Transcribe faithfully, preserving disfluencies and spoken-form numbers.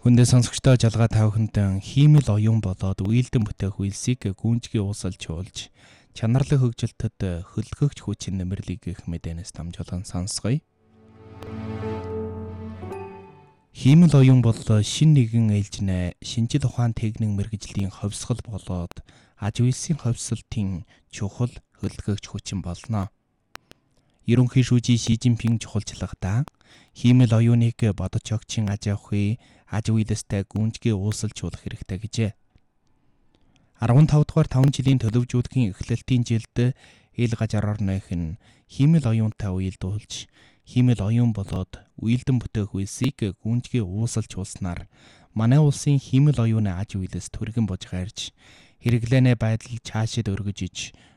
Хүндээ сонсогчдоо жалгаа тавхинтан хиймэл оюун болоод үйлдэн бүтээх үйлсийг гүнжгий уусалж уулж чанарлаг хөгжилтөд хөлгөгч хүчин нэмэрлийг гэх мэдээнээс дамжуулан сонсгоё. Хиймэл оюун бол шин нэгэн ээлжнэ шинжил ухаан техник мэргэжлийн ховсгол болоод аж үйлсийн ховсолтын чухал хөлгөгч хүчин болно. Ерөнхий шүүжийн Ши Жинпинг чухалчлагадаа хиймэл оюуныг бодож огчийн аж ахуй аж үйлстэй гүнжгий уусалжуулах хэрэгтэй гэжээ. арван тав дугаар таван жилийн төлөвжүүлэхийн эхлэлтийн жилд ил гажараар нөхөн хиймэл оюунтай уялдуулж хиймэл оюун болоод үйлдэн бүтээх үйлсийг гүнжгий уусалжуулснаар манай улсын хиймэл оюуны аж үйлс түргэн бож гарч хэрэглээний байдал цаашид өргөж иж